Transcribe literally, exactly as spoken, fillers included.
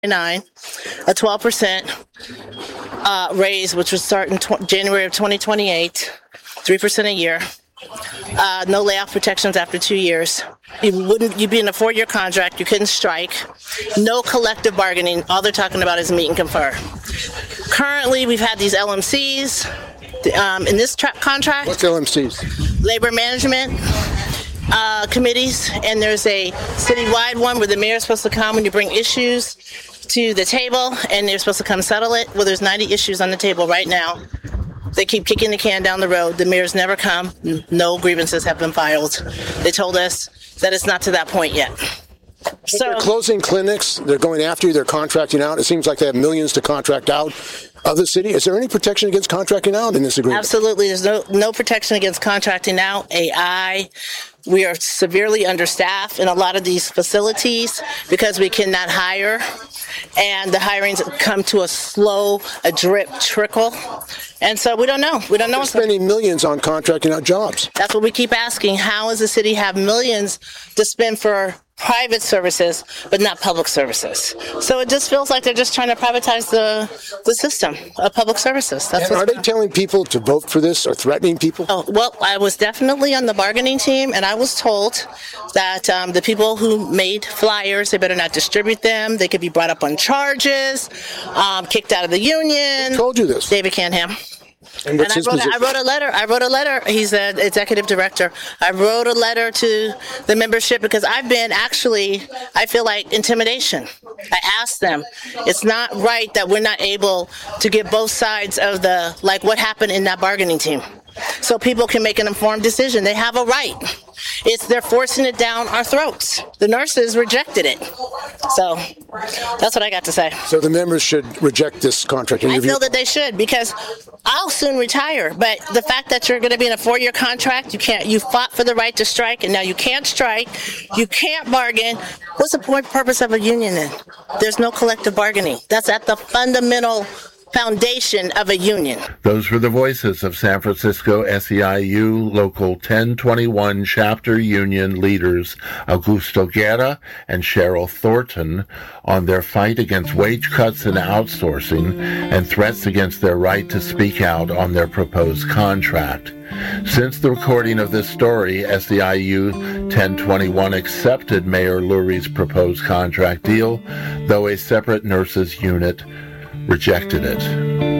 nine, a twelve percent uh, raise, which would start in tw- January of twenty twenty-eight, three percent a year. Uh, no layoff protections after two years. You wouldn't. You'd be in a four-year contract. You couldn't strike. No collective bargaining. All they're talking about is meet and confer. Currently, we've had these L M Cs um, in this tra- contract. What's L M Cs? Labor management uh, committees, and there's a citywide one where the mayor is supposed to come when you bring issues to the table, and they're supposed to come settle it. Well, there's ninety issues on the table right now. They keep kicking the can down the road. The mayor's never come. No grievances have been filed. They told us that it's not to that point yet. So they're closing clinics. They're going after you. They're contracting out. It seems like they have millions to contract out of the city. Is there any protection against contracting out in this agreement? Absolutely. There's no no protection against contracting out. A I. We are severely understaffed in a lot of these facilities because we cannot hire. And the hirings come to a slow, a drip trickle. And so we don't know. We don't know. They're spending millions on contracting out jobs. That's what we keep asking. How does the city have millions to spend for private services, but not public services? So it just feels like they're just trying to privatize the the system of public services. That's and are they telling people to vote for this or threatening people? Oh, well, I was definitely on the bargaining team, and I was told that um, the people who made flyers, they better not distribute them. They could be brought up on charges, um, kicked out of the union. Who told you this? David Canham. And, and I, wrote, I wrote a letter. I wrote a letter. He's the executive director. I wrote a letter to the membership because I've been actually, I feel like intimidation. I asked them, it's not right that we're not able to get both sides of the, like what happened in that bargaining team. So people can make an informed decision. They have a right. It's they're forcing it down our throats. The nurses rejected it. So that's what I got to say. So the members should reject this contract interview? I feel that they should because I'll soon retire. But the fact that you're going to be in a four-year contract, you can't. You fought for the right to strike, and now you can't strike. You can't bargain. What's the point purpose of a union then? There's no collective bargaining. That's at the fundamental foundation of a union. Those were the voices of San Francisco S E I U Local ten twenty-one Chapter Union leaders Augusto Guerra and Cheryl Thornton on their fight against wage cuts and outsourcing and threats against their right to speak out on their proposed contract. Since the recording of this story, S E I U ten twenty-one accepted Mayor Lurie's proposed contract deal, though a separate nurses unit rejected it.